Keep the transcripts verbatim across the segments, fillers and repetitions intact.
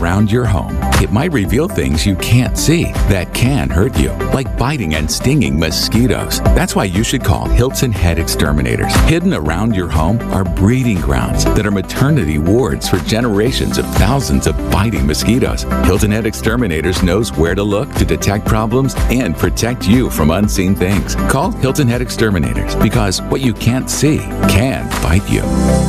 around your home. It might reveal things you can't see that can hurt you, like biting and stinging mosquitoes. That's why you should call Hilton Head Exterminators. Hidden around your home are breeding grounds that are maternity wards for generations of thousands of biting mosquitoes. Hilton Head Exterminators knows where to look to detect problems and protect you from unseen things. Call Hilton Head Exterminators because what you can't see can bite you.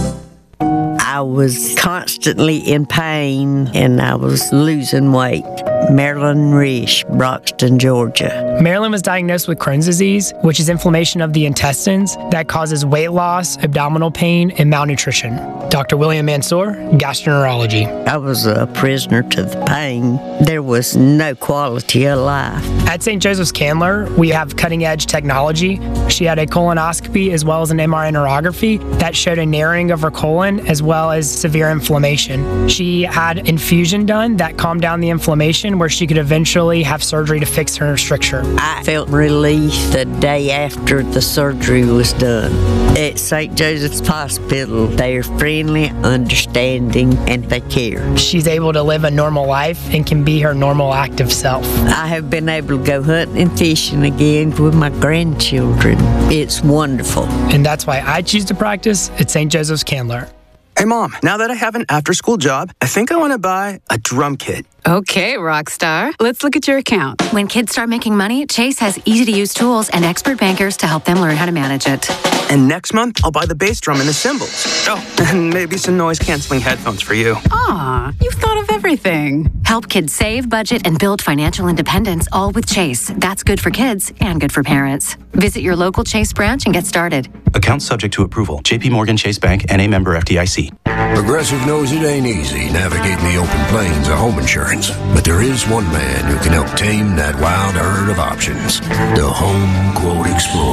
I was constantly in pain and I was losing weight. Marilyn Risch, Broxton, Georgia. Marilyn was diagnosed with Crohn's disease, which is inflammation of the intestines that causes weight loss, abdominal pain, and malnutrition. Doctor William Mansour, gastroenterology. I was a prisoner to the pain. There was no quality of life. At Saint Joseph's Candler, we have cutting-edge technology. She had a colonoscopy as well as an M R I neurography that showed a narrowing of her colon as well as severe inflammation. She had infusion done that calmed down the inflammation where she could eventually have surgery to fix her stricture. I felt relief the day after the surgery was done. At Saint Joseph's Hospital, they're friendly, understanding, and they care. She's able to live a normal life and can be her normal active self. I have been able to go hunting and fishing again with my grandchildren. It's wonderful. And that's why I choose to practice at Saint Joseph's Candler. Hey, Mom, now that I have an after-school job, I think I want to buy a drum kit. Okay, rock star. Let's look at your account. When kids start making money, Chase has easy-to-use tools and expert bankers to help them learn how to manage it. And next month, I'll buy the bass drum and the cymbals. Oh, and maybe some noise-canceling headphones for you. Aw, you've thought of everything. Help kids save, budget, and build financial independence, all with Chase. That's good for kids and good for parents. Visit your local Chase branch and get started. Account subject to approval. J P Morgan Chase Bank, N A member F D I C. Progressive knows it ain't easy navigating the open plains of home insurance, but there is one man who can help tame that wild herd of options. The Home Quote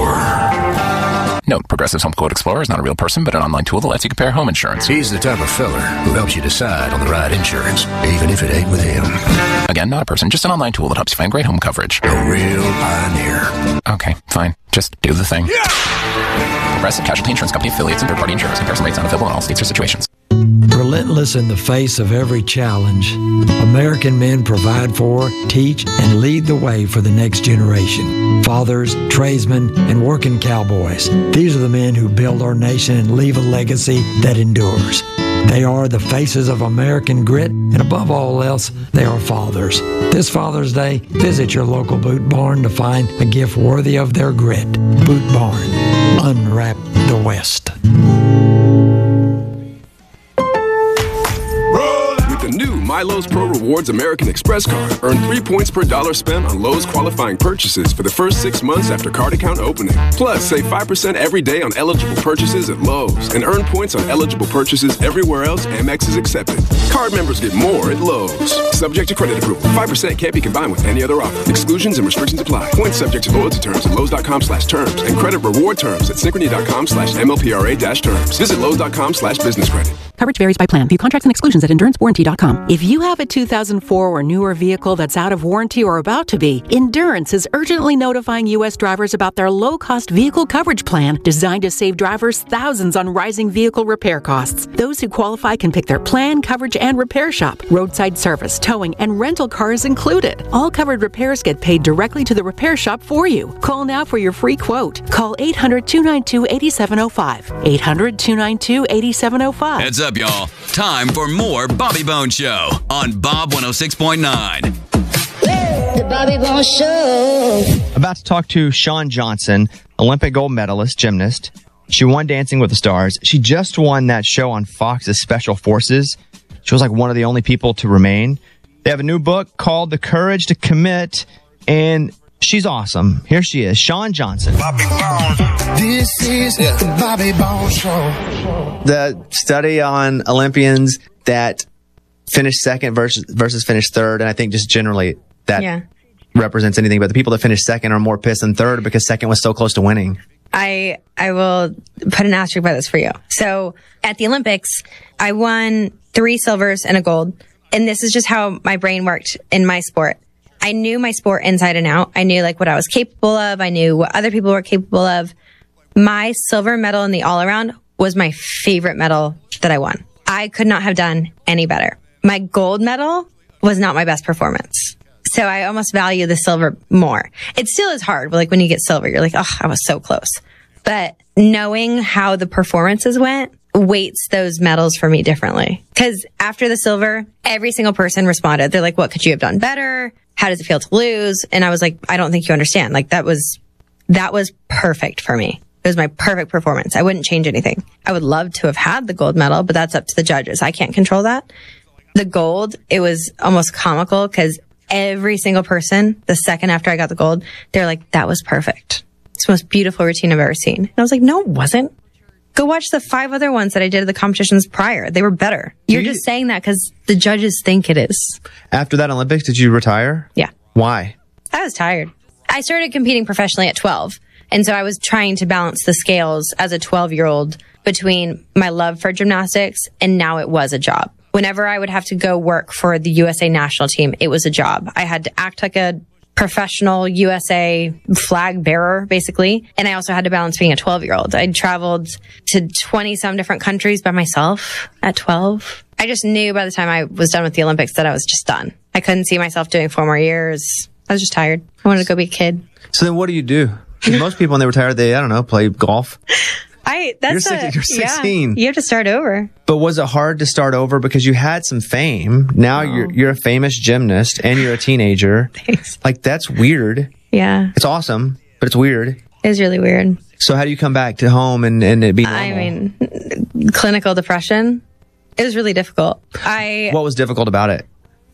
Explorer. Note, Progressive's Home Quote Explorer is not a real person, but an online tool that lets you compare home insurance. He's the type of feller who helps you decide on the right insurance, even if it ain't with him. Again, not a person, just an online tool that helps you find great home coverage. A real pioneer. Okay, fine. Just do the thing. Yeah! Progressive Casualty Insurance Company affiliates and third-party insurers. Comparison rates not available in all states or situations. Relentless in the face of every challenge, American men provide for, teach, and lead the way for the next generation. Fathers, tradesmen, and working cowboys. These are the men who build our nation and leave a legacy that endures. They are the faces of American grit, and above all else, they are fathers. This Father's Day, visit your local Boot Barn to find a gift worthy of their grit. Boot Barn. Unwrap the West. The new My Lowe's Pro Rewards American Express card. Earn three points per dollar spent on Lowe's qualifying purchases for the first six months after card account opening. Plus, save five percent every day on eligible purchases at Lowe's and earn points on eligible purchases everywhere else Amex is accepted. Card members get more at Lowe's. Subject to credit approval. five percent can't be combined with any other offer. Exclusions and restrictions apply. Points subject to loyalty terms at Lowe's.com slash terms and credit reward terms at Synchrony.com slash MLPRA dash terms. Visit Lowe's.com slash business credit. Coverage varies by plan. View contracts and exclusions at endurance warranty dot com. If you have a two thousand four or newer vehicle that's out of warranty or about to be, Endurance is urgently notifying U S drivers about their low-cost vehicle coverage plan designed to save drivers thousands on rising vehicle repair costs. Those who qualify can pick their plan, coverage, and repair shop. Roadside service, towing, and rental cars included. All covered repairs get paid directly to the repair shop for you. Call now for your free quote. Call eight hundred, two nine two, eight seven zero five. eight hundred, two nine two, eight seven zero five. Heads up, y'all. Time for more Bobby Bones Show on Bob one oh six point nine. The Bobby Bones Show. About to talk to Shawn Johnson, Olympic gold medalist, gymnast. She won Dancing with the Stars. She just won that show on Fox's Special Forces. She was like one of the only people to remain. They have a new book called The Courage to Commit, and she's awesome. Here she is, Shawn Johnson. Bobby Bones. This is the Bobby Bones Show. The study on Olympians that finished second versus versus finished third, and I think just generally that yeah. represents anything. But the people that finished second are more pissed than third because second was so close to winning. I I will put an asterisk by this for you. So at the Olympics, I won three silvers and a gold, and this is just how my brain worked in my sport. I knew my sport inside and out. I knew like what I was capable of. I knew what other people were capable of. My silver medal in the all around was my favorite medal that I won. I could not have done any better. My gold medal was not my best performance. So I almost value the silver more. It still is hard. But like when you get silver, you're like, oh, I was so close. But knowing how the performances went weights those medals for me differently. Because after the silver, every single person responded. They're like, what could you have done better? How does it feel to lose? And I was like, I don't think you understand. Like that was, that was perfect for me. It was my perfect performance. I wouldn't change anything. I would love to have had the gold medal, but that's up to the judges. I can't control that. The gold, it was almost comical because every single person, the second after I got the gold, they're like, that was perfect. It's the most beautiful routine I've ever seen. And I was like, no, it wasn't. Go watch the five other ones that I did at the competitions prior. They were better. You're you, just saying that because the judges think it is. After that Olympics, did you retire? Yeah. Why? I was tired. I started competing professionally at twelve. And so I was trying to balance the scales as a twelve-year-old between my love for gymnastics and now it was a job. Whenever I would have to go work for the U S A national team, it was a job. I had to act like a professional U S A flag bearer, basically. And I also had to balance being a twelve-year-old. I traveled to twenty-some different countries by myself at twelve. I just knew by the time I was done with the Olympics that I was just done. I couldn't see myself doing four more years. I was just tired. I wanted to go be a kid. So then what do you do? Most people, when they retire, they, I don't know, play golf. I, that's you're, sixteen, a, you're sixteen. Yeah, you have to start over. But was it hard to start over because you had some fame? Now oh. you're you're a famous gymnast and you're a teenager. Thanks. Like that's weird. Yeah. It's awesome, but it's weird. It's really weird. So how do you come back to home and, and it be normal? I mean, clinical depression. It was really difficult. I What was difficult about it?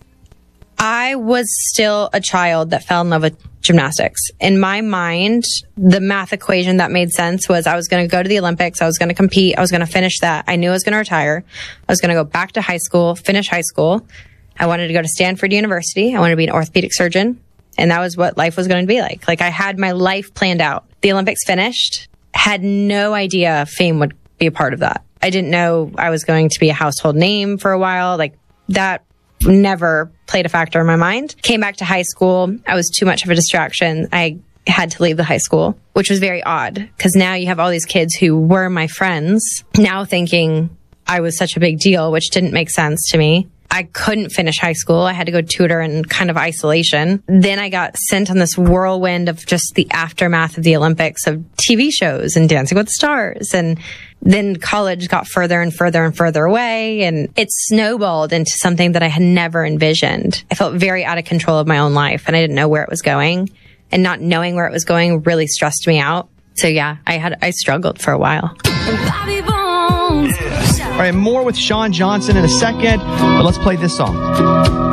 I was still a child that fell in love with gymnastics. In my mind, the math equation that made sense was I was going to go to the Olympics. I was going to compete. I was going to finish that. I knew I was going to retire. I was going to go back to high school, finish high school. I wanted to go to Stanford University. I wanted to be an orthopedic surgeon. And that was what life was going to be like. Like I had my life planned out. The Olympics finished, had no idea fame would be a part of that. I didn't know I was going to be a household name for a while. Like that never played a factor in my mind. Came back to high school. I was too much of a distraction. I had to leave the high school, which was very odd because now you have all these kids who were my friends now thinking I was such a big deal, which didn't make sense to me. I couldn't finish high school. I had to go tutor in kind of isolation. Then I got sent on this whirlwind of just the aftermath of the Olympics of T V shows and Dancing with the Stars. And then college got further and further and further away. And it snowballed into something that I had never envisioned. I felt very out of control of my own life and I didn't know where it was going. And not knowing where it was going really stressed me out. So yeah, I had, I struggled for a while. Bobby Bones. All right, more with Shawn Johnson in a second, but let's play this song.